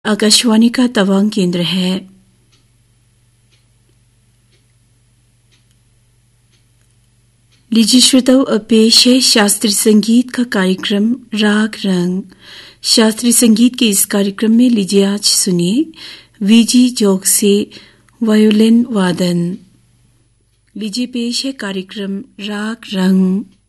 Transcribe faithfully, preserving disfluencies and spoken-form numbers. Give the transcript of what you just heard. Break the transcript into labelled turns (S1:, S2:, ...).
S1: आकाशवाणी का तवांग केंद्र है। लीजिए श्रोताओ, अब पेश है शास्त्रीय संगीत का कार्यक्रम राग रंग। शास्त्रीय संगीत के इस कार्यक्रम में लीजिए आज सुनिए वीजी जोग से वायोलिन वादन। लीजिए पेश है कार्यक्रम राग रंग।